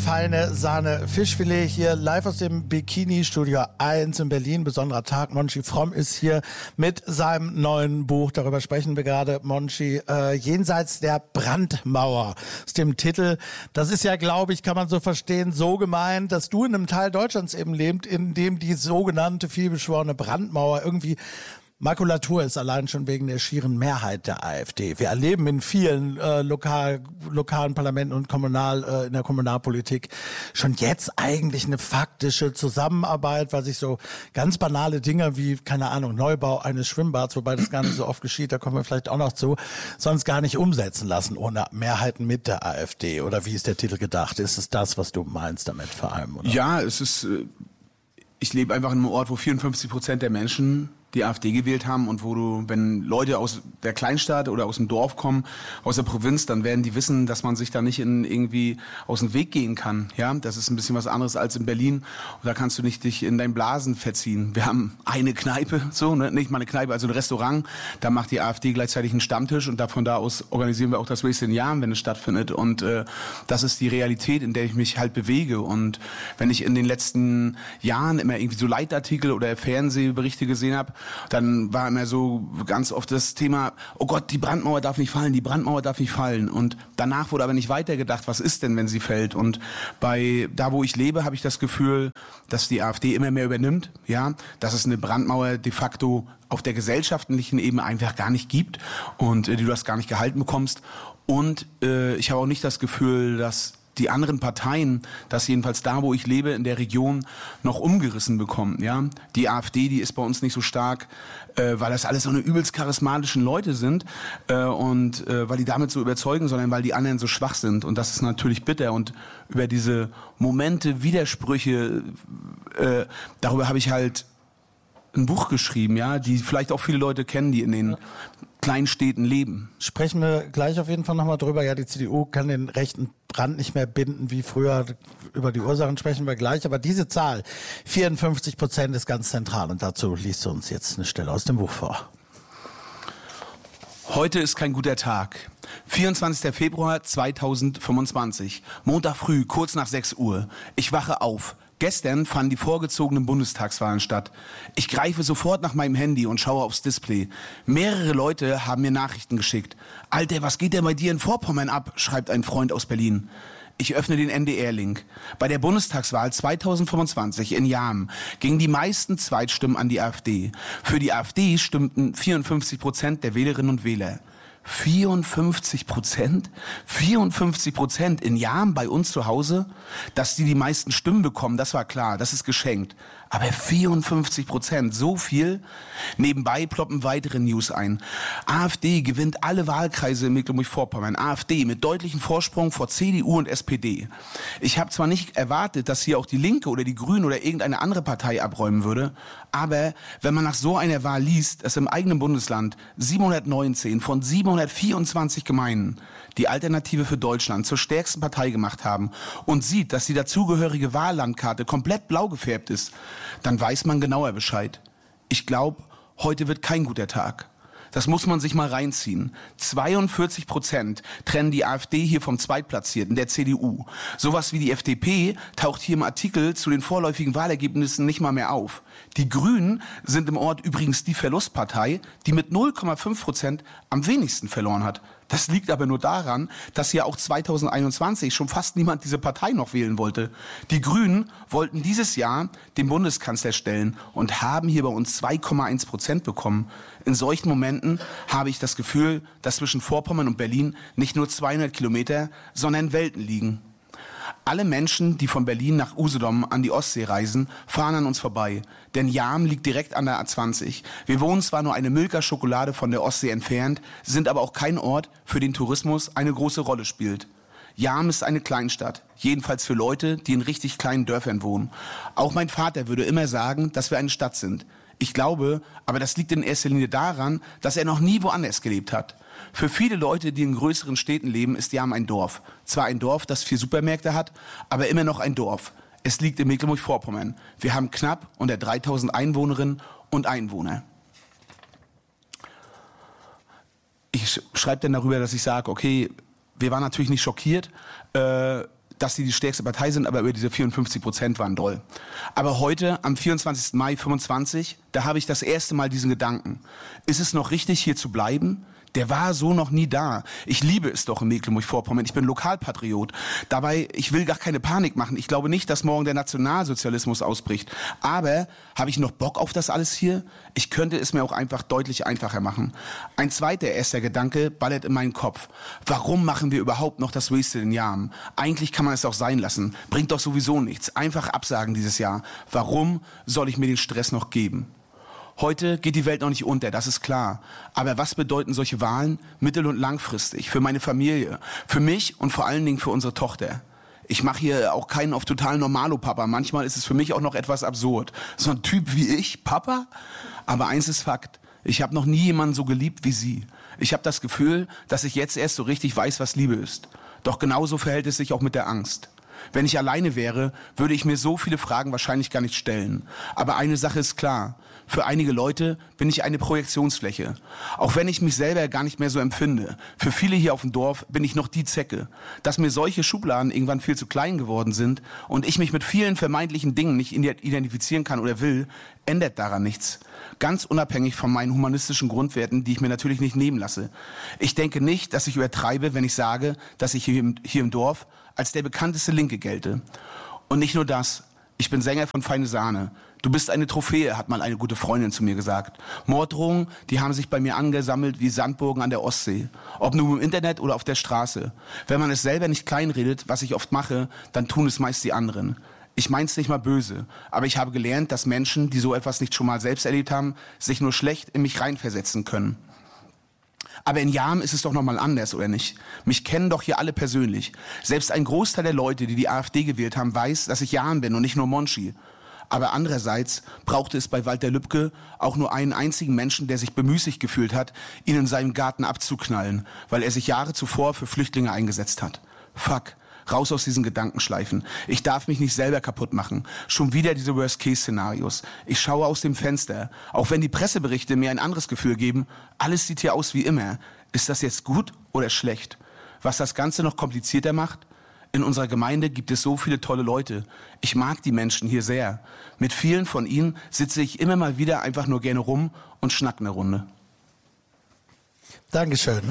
feine Sahne Fischfilet hier live aus dem Bikini Studio 1 in Berlin. Besonderer Tag. Monchi Fromm ist hier mit seinem neuen Buch. Darüber sprechen wir gerade, Monchi. Jenseits der Brandmauer. Aus dem Titel. Das ist ja, glaube ich, kann man so verstehen, so gemeint, dass du in einem Teil Deutschlands eben lebst, in dem die sogenannte vielbeschworene Brandmauer irgendwie Makulatur ist, allein schon wegen der schieren Mehrheit der AfD. Wir erleben in vielen lokalen Parlamenten und in der Kommunalpolitik schon jetzt eigentlich eine faktische Zusammenarbeit, weil sich so ganz banale Dinge wie, keine Ahnung, Neubau eines Schwimmbads, wobei das gar nicht so oft geschieht, da kommen wir vielleicht auch noch zu, sonst gar nicht umsetzen lassen ohne Mehrheiten mit der AfD. Oder wie ist der Titel gedacht? Ist es das, was du meinst damit vor allem? Oder? Ja, es ist, ich lebe einfach in einem Ort, wo 54% der Menschen die AfD gewählt haben und wo du, wenn Leute aus der Kleinstadt oder aus dem Dorf kommen, aus der Provinz, dann werden die wissen, dass man sich da nicht irgendwie aus dem Weg gehen kann. Ja, das ist ein bisschen was anderes als in Berlin. Und da kannst du nicht dich in deinen Blasen verziehen. Wir haben eine Kneipe, nicht mal eine Kneipe, also ein Restaurant. Da macht die AfD gleichzeitig einen Stammtisch und von da aus organisieren wir auch das Race in Jahren, wenn es stattfindet. Und das ist die Realität, in der ich mich halt bewege. Und wenn ich in den letzten Jahren immer irgendwie so Leitartikel oder Fernsehberichte gesehen habe, dann war immer so ganz oft das Thema, oh Gott, die Brandmauer darf nicht fallen, die Brandmauer darf nicht fallen. Und danach wurde aber nicht weitergedacht, was ist denn, wenn sie fällt? Und da, wo ich lebe, habe ich das Gefühl, dass die AfD immer mehr übernimmt, ja, dass es eine Brandmauer de facto auf der gesellschaftlichen Ebene einfach gar nicht gibt und du das gar nicht gehalten bekommst. Und ich habe auch nicht das Gefühl, dass die anderen Parteien, das jedenfalls da, wo ich lebe, in der Region, noch umgerissen bekommen. Ja? Die AfD, die ist bei uns nicht so stark, weil das alles so eine übelst charismatischen Leute sind und weil die damit so überzeugen, sondern weil die anderen so schwach sind. Und das ist natürlich bitter. Und über diese Momente, Widersprüche, darüber habe ich halt ein Buch geschrieben, ja, die vielleicht auch viele Leute kennen, die in den Kleinstädten leben. Sprechen wir gleich auf jeden Fall nochmal drüber. Ja, die CDU kann den rechten Brand nicht mehr binden wie früher. Über die Ursachen sprechen wir gleich. Aber diese Zahl, 54%, ist ganz zentral. Und dazu liest du uns jetzt eine Stelle aus dem Buch vor. Heute ist kein guter Tag. 24. Februar 2025. Montag früh, kurz nach 6 Uhr. Ich wache auf. Gestern fanden die vorgezogenen Bundestagswahlen statt. Ich greife sofort nach meinem Handy und schaue aufs Display. Mehrere Leute haben mir Nachrichten geschickt. Alter, was geht denn bei dir in Vorpommern ab? Schreibt ein Freund aus Berlin. Ich öffne den NDR-Link. Bei der Bundestagswahl 2025 in Jam gingen die meisten Zweitstimmen an die AfD. Für die AfD stimmten 54% der Wählerinnen und Wähler. 54%? 54% in Jahren bei uns zu Hause? Dass die meisten Stimmen bekommen, das war klar, das ist geschenkt. Aber 54%, so viel? Nebenbei ploppen weitere News ein. AfD gewinnt alle Wahlkreise in Mecklenburg-Vorpommern. AfD mit deutlichem Vorsprung vor CDU und SPD. Ich habe zwar nicht erwartet, dass hier auch die Linke oder die Grünen oder irgendeine andere Partei abräumen würde, aber wenn man nach so einer Wahl liest, dass im eigenen Bundesland 719 von 724 Gemeinden die Alternative für Deutschland zur stärksten Partei gemacht haben und sieht, dass die dazugehörige Wahllandkarte komplett blau gefärbt ist, dann weiß man genauer Bescheid. Ich glaube, heute wird kein guter Tag. Das muss man sich mal reinziehen. 42% trennen die AfD hier vom Zweitplatzierten, der CDU. Sowas wie die FDP taucht hier im Artikel zu den vorläufigen Wahlergebnissen nicht mal mehr auf. Die Grünen sind im Ort übrigens die Verlustpartei, die mit 0,5% am wenigsten verloren hat. Das liegt aber nur daran, dass ja auch 2021 schon fast niemand diese Partei noch wählen wollte. Die Grünen wollten dieses Jahr den Bundeskanzler stellen und haben hier bei uns 2,1% bekommen. In solchen Momenten habe ich das Gefühl, dass zwischen Vorpommern und Berlin nicht nur 200 Kilometer, sondern Welten liegen. Alle Menschen, die von Berlin nach Usedom an die Ostsee reisen, fahren an uns vorbei. Denn Jam liegt direkt an der A20. Wir wohnen zwar nur eine Milka-Schokolade von der Ostsee entfernt, sind aber auch kein Ort, für den Tourismus eine große Rolle spielt. Jam ist eine Kleinstadt, jedenfalls für Leute, die in richtig kleinen Dörfern wohnen. Auch mein Vater würde immer sagen, dass wir eine Stadt sind. Ich glaube, aber das liegt in erster Linie daran, dass er noch nie woanders gelebt hat. Für viele Leute, die in größeren Städten leben, ist Jam ein Dorf. Zwar ein Dorf, das 4 Supermärkte hat, aber immer noch ein Dorf. Es liegt in Mecklenburg-Vorpommern. Wir haben knapp unter 3000 Einwohnerinnen und Einwohner. Ich schreibe dann darüber, dass ich sage, okay, wir waren natürlich nicht schockiert. dass sie die stärkste Partei sind, aber über diese 54% waren doll. Aber heute, am 24. Mai 25, da habe ich das erste Mal diesen Gedanken. Ist es noch richtig, hier zu bleiben? Der war so noch nie da. Ich liebe es doch in Mecklenburg-Vorpommern. Ich bin Lokalpatriot. Dabei, ich will gar keine Panik machen. Ich glaube nicht, dass morgen der Nationalsozialismus ausbricht. Aber habe ich noch Bock auf das alles hier? Ich könnte es mir auch einfach deutlich einfacher machen. Ein zweiter erster Gedanke ballert in meinen Kopf. Warum machen wir überhaupt noch das Wasted in Jahren? Eigentlich kann man es auch sein lassen. Bringt doch sowieso nichts. Einfach absagen dieses Jahr. Warum soll ich mir den Stress noch geben? Heute geht die Welt noch nicht unter, das ist klar. Aber was bedeuten solche Wahlen mittel- und langfristig für meine Familie, für mich und vor allen Dingen für unsere Tochter? Ich mache hier auch keinen auf total Normalo-Papa. Manchmal ist es für mich auch noch etwas absurd. So ein Typ wie ich, Papa? Aber eins ist Fakt. Ich habe noch nie jemanden so geliebt wie sie. Ich habe das Gefühl, dass ich jetzt erst so richtig weiß, was Liebe ist. Doch genauso verhält es sich auch mit der Angst. Wenn ich alleine wäre, würde ich mir so viele Fragen wahrscheinlich gar nicht stellen. Aber eine Sache ist klar. Für einige Leute bin ich eine Projektionsfläche. Auch wenn ich mich selber gar nicht mehr so empfinde. Für viele hier auf dem Dorf bin ich noch die Zecke. Dass mir solche Schubladen irgendwann viel zu klein geworden sind und ich mich mit vielen vermeintlichen Dingen nicht identifizieren kann oder will, ändert daran nichts. Ganz unabhängig von meinen humanistischen Grundwerten, die ich mir natürlich nicht nehmen lasse. Ich denke nicht, dass ich übertreibe, wenn ich sage, dass ich hier im Dorf als der bekannteste Linke gelte. Und nicht nur das. Ich bin Sänger von Feine Sahne. Du bist eine Trophäe, hat mal eine gute Freundin zu mir gesagt. Morddrohungen, die haben sich bei mir angesammelt wie Sandburgen an der Ostsee. Ob nur im Internet oder auf der Straße. Wenn man es selber nicht kleinredet, was ich oft mache, dann tun es meist die anderen. Ich mein's nicht mal böse, aber ich habe gelernt, dass Menschen, die so etwas nicht schon mal selbst erlebt haben, sich nur schlecht in mich reinversetzen können. Aber in Jahren ist es doch noch mal anders, oder nicht? Mich kennen doch hier alle persönlich. Selbst ein Großteil der Leute, die die AfD gewählt haben, weiß, dass ich Jahn bin und nicht nur Monchi. Aber andererseits brauchte es bei Walter Lübcke auch nur einen einzigen Menschen, der sich bemüßigt gefühlt hat, ihn in seinem Garten abzuknallen, weil er sich Jahre zuvor für Flüchtlinge eingesetzt hat. Fuck. Raus aus diesen Gedankenschleifen. Ich darf mich nicht selber kaputt machen. Schon wieder diese Worst-Case-Szenarios. Ich schaue aus dem Fenster. Auch wenn die Presseberichte mir ein anderes Gefühl geben, alles sieht hier aus wie immer. Ist das jetzt gut oder schlecht? Was das Ganze noch komplizierter macht? In unserer Gemeinde gibt es so viele tolle Leute. Ich mag die Menschen hier sehr. Mit vielen von ihnen sitze ich immer mal wieder einfach nur gerne rum und schnack eine Runde. Dankeschön.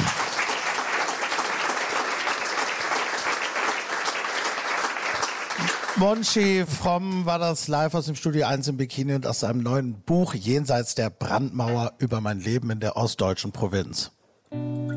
Monchi Fromm war das live aus dem Studio 1 im Bikini und aus seinem neuen Buch Jenseits der Brandmauer über mein Leben in der ostdeutschen Provinz.